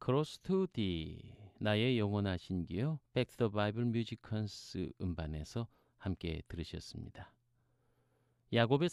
Cross to D 나의 영원한 신기요 Back to the Bible 뮤지컨스 음반에서 함께 들으셨습니다. 야곱의